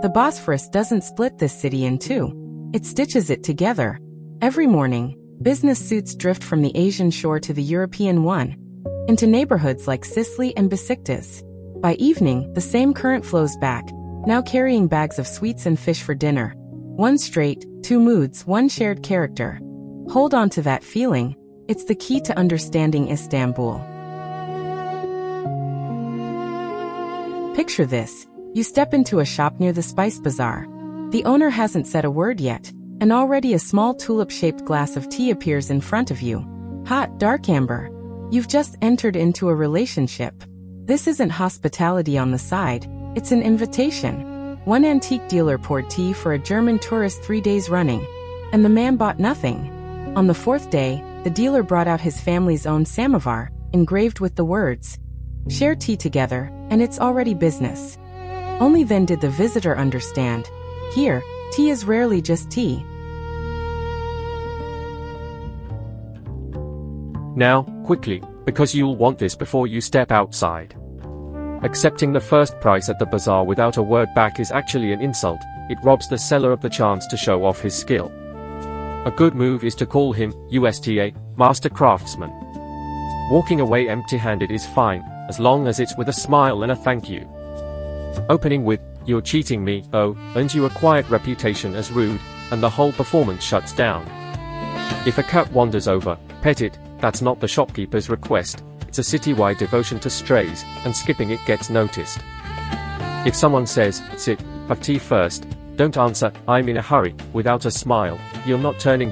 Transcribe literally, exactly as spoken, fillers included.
the Bosphorus doesn't split this city in two. It stitches it together. Every morning, business suits drift from the Asian shore to the European one, into neighborhoods like Sicily and Besiktas. By evening, the same current flows back, now carrying bags of sweets and fish for dinner. One straight, two moods, one shared character. Hold on to that feeling. It's the key to understanding Istanbul. Picture this. You step into a shop near the Spice Bazaar. The owner hasn't said a word yet, and already a small tulip-shaped glass of tea appears in front of you. Hot, dark amber. You've just entered into a relationship. This isn't hospitality on the side, it's an invitation. One antique dealer poured tea for a German tourist three days running, and the man bought nothing. On the fourth day, the dealer brought out his family's own samovar, engraved with the words, "Share tea together," and it's already business. Only then did the visitor understand. Here, tea is rarely just tea. Now, quickly, because you'll want this before you step outside. Accepting the first price at the bazaar without a word back is actually an insult. It robs the seller of the chance to show off his skill. A good move is to call him U S T A, Master Craftsman. Walking away empty-handed is fine, as long as it's with a smile and a thank you. Opening with, "You're cheating me," oh, earns you a quiet reputation as rude, and the whole performance shuts down. If a cat wanders over, pet it. That's not the shopkeeper's request, it's a citywide devotion to strays, and skipping it gets noticed. If someone says, "Sit, have tea first," don't answer, "I'm in a hurry," without a smile. You're not turning